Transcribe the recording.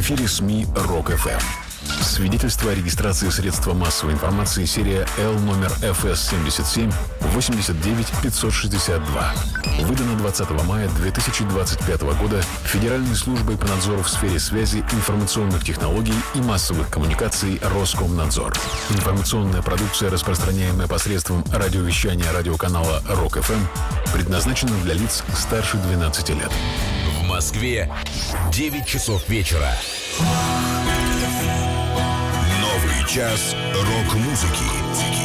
эфире СМИ РОК-ФМ. Свидетельство о регистрации средства массовой информации, серия L номер FS77 89562. Выдано 20 мая 2025 года Федеральной службой по надзору в сфере связи, информационных технологий и массовых коммуникаций Роскомнадзор. Информационная продукция, распространяемая посредством радиовещания радиоканала РОК-ФМ, предназначена для лиц старше 12 лет. В Москве 9 часов вечера. Новый час рок-музыки.